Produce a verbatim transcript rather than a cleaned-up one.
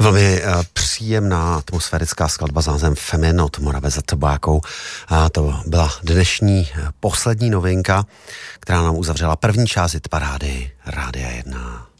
Velmi uh, příjemná atmosférická skladba s názvem Femin od Moravec za Tobákou. A to byla dnešní uh, poslední novinka, která nám uzavřela první část hit parády Rádia jedna.